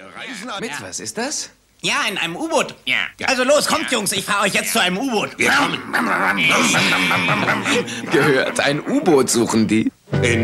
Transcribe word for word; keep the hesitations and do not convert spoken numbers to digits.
reisen an. Mit was ist das? Ja, in einem U-Boot. Ja. Also los, kommt, Jungs, ich fahre euch jetzt zu einem U-Boot. Gehört, ein U-Boot suchen die. In